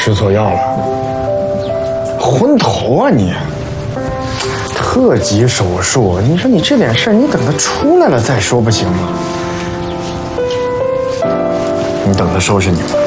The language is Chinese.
吃错药了，昏头啊你！特级手术，你说你这点事儿，你等他出来了再说不行吗？你等他收拾你吧。